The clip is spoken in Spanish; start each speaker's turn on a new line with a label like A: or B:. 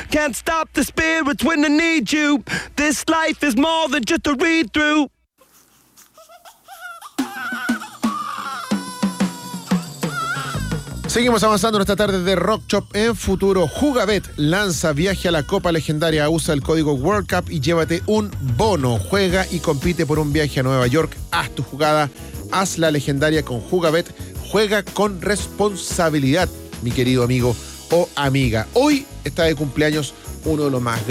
A: Can't stop the spirits when I need you. This life is more than just a read-through.
B: Seguimos avanzando en esta tarde de Rock Shop en Futuro. Jugabet lanza viaje a la Copa Legendaria. Usa el código World Cup y llévate un bono. Juega y compite por un viaje a Nueva York. Haz tu jugada, haz la legendaria con Jugabet. Juega con responsabilidad, mi querido amigo o amiga. Hoy está de cumpleaños uno de los más